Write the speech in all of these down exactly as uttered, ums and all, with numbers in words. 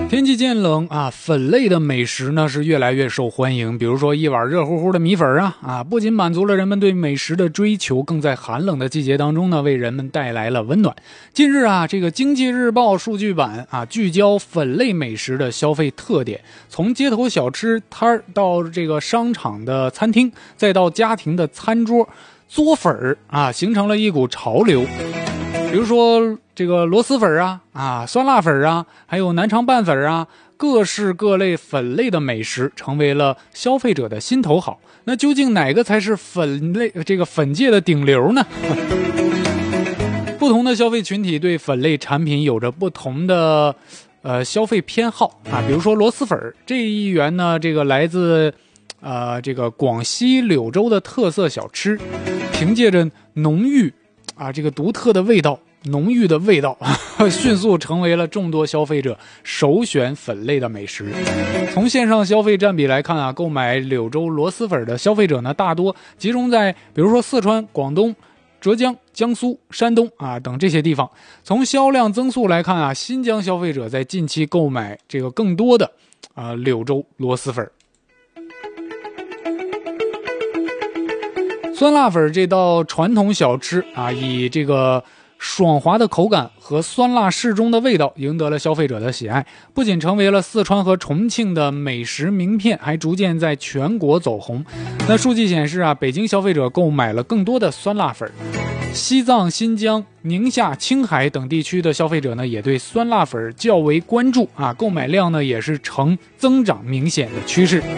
天气渐冷啊，粉类的美食呢是越来越受欢迎。比如说一碗热乎乎的米粉啊，啊，不仅满足了人们对美食的追求，更在寒冷的季节当中呢，为人们带来了温暖。近日啊，这个经济日报数据版啊，聚焦粉类美食的消费特点，从街头小吃摊儿到这个商场的餐厅，再到家庭的餐桌，作粉儿啊，形成了一股潮流。比如说这个螺蛳粉啊啊酸辣粉啊，还有南昌拌粉啊，各式各类粉类的美食成为了消费者的心头好。那究竟哪个才是粉类这个粉界的顶流呢？不同的消费群体对粉类产品有着不同的呃消费偏好啊。比如说螺蛳粉这一员呢，这个来自呃这个广西柳州的特色小吃，凭借着浓郁啊，这个独特的味道，浓郁的味道，迅速成为了众多消费者首选粉类的美食。从线上消费占比来看啊，购买柳州螺蛳粉的消费者呢，大多集中在比如说四川、广东、浙江、江苏、山东啊等这些地方。从销量增速来看啊，新疆消费者在近期购买这个更多的啊柳州螺蛳粉。酸辣粉这道传统小吃啊，以这个爽滑的口感和酸辣适中的味道赢得了消费者的喜爱，不仅成为了四川和重庆的美食名片，还逐渐在全国走红。那数据显示啊，北京消费者购买了更多的酸辣粉，西藏、新疆、宁夏、青海等地区的消费者呢，也对酸辣粉较为关注啊，购买量呢也是呈增长明显的趋势。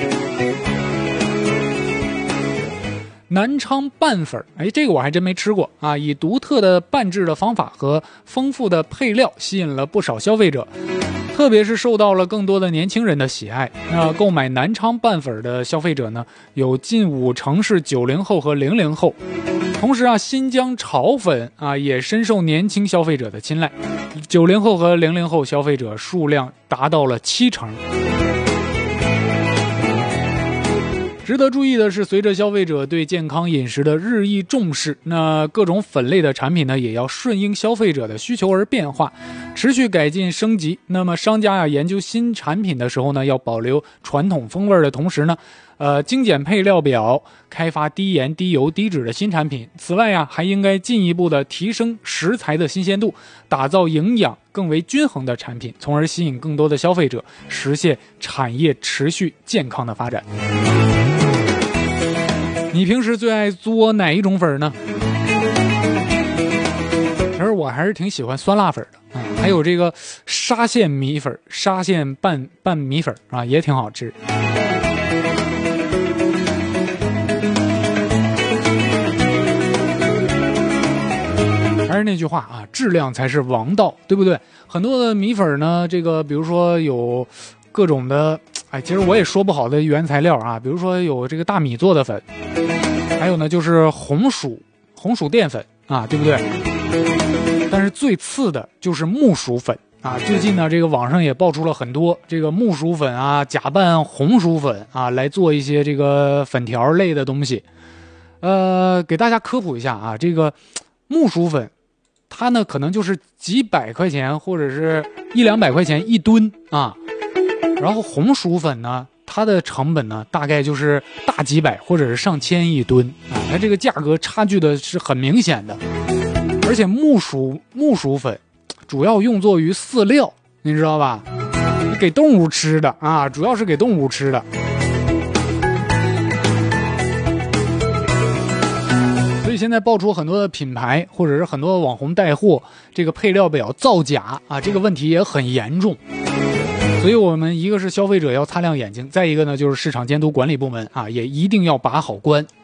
南昌拌粉，哎，这个我还真没吃过啊！以独特的拌制的方法和丰富的配料吸引了不少消费者，特别是受到了更多的年轻人的喜爱。那购买南昌拌粉的消费者呢，有近五成是九零后和零零后。同时啊，新疆炒粉啊也深受年轻消费者的青睐，九零后和零零后消费者数量达到了七成。值得注意的是，随着消费者对健康饮食的日益重视，那各种粉类的产品呢，也要顺应消费者的需求而变化，持续改进升级。那么商家啊，研究新产品的时候呢，要保留传统风味的同时呢，呃，精简配料表，开发低盐、低油、低脂的新产品。此外啊，还应该进一步的提升食材的新鲜度，打造营养更为均衡的产品，从而吸引更多的消费者，实现产业持续健康的发展。你平时最爱做哪一种粉呢？其实我还是挺喜欢酸辣粉的啊，还有这个沙县米粉、沙县拌拌米粉啊，也挺好吃。还是那句话啊，质量才是王道，对不对？很多的米粉呢，这个比如说有各种的，哎，其实我也说不好的原材料啊，比如说有这个大米做的粉，还有呢就是红薯红薯淀粉啊，对不对？但是最次的就是木薯粉啊。最近呢，这个网上也爆出了很多这个木薯粉啊，假扮红薯粉啊，来做一些这个粉条类的东西。呃，给大家科普一下啊，这个木薯粉，它呢可能就是几百块钱或者是一两百块钱一吨啊。然后红薯粉呢，它的成本呢大概就是大几百或者是上千一吨啊，它这个价格差距的是很明显的。而且木薯木薯粉主要用作于饲料，你知道吧？给动物吃的啊，主要是给动物吃的。所以现在爆出很多的品牌或者是很多的网红带货，这个配料表造假啊，这个问题也很严重。所以我们一个是消费者要擦亮眼睛，再一个呢就是市场监督管理部门啊，也一定要把好关。